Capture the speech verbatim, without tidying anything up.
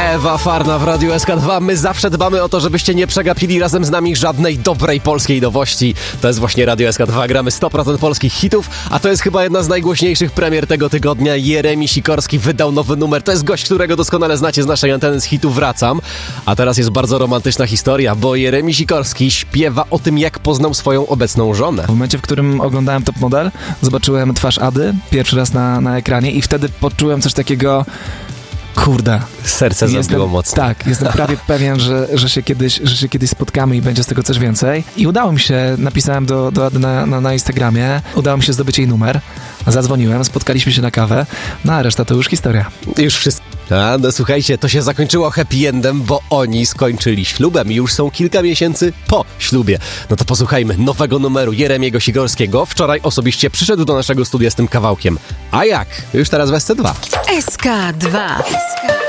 Ewa Farna w Radiu S K dwa. My zawsze dbamy o to, żebyście nie przegapili razem z nami żadnej dobrej polskiej nowości. To jest właśnie Radio S K dwa. Gramy sto procent polskich hitów, a to jest chyba jedna z najgłośniejszych premier tego tygodnia. Jeremi Sikorski wydał nowy numer. To jest gość, którego doskonale znacie z naszej anteny z hitu Wracam. A teraz jest bardzo romantyczna historia, bo Jeremi Sikorski śpiewa o tym, jak poznał swoją obecną żonę. W momencie, w którym oglądałem Top Model, zobaczyłem twarz Ady pierwszy raz na, na ekranie i wtedy poczułem coś takiego... Kurde. Serce Jestem, zabiło mocno. Tak, jestem prawie pewien, że, że, się kiedyś, że się kiedyś spotkamy i będzie z tego coś więcej. I udało mi się, napisałem do, do Ady na, na, na Instagramie, udało mi się zdobyć jej numer, zadzwoniłem, spotkaliśmy się na kawę, no a reszta to już historia. Już wszystko. A, no słuchajcie, to się zakończyło happy endem, bo oni skończyli ślubem i już są kilka miesięcy po ślubie. No to posłuchajmy nowego numeru Jeremiego Sikorskiego. Wczoraj osobiście przyszedł do naszego studia z tym kawałkiem. A jak? Już teraz w S C dwa. S K dwa.